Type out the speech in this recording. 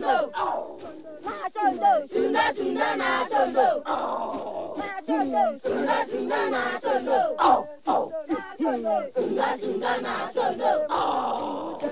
sondo. Na sondo. Sunda sunda na sondo. Na sondo. Sunda sunda na sondo. Na sondo. Sunda sunda na sondo.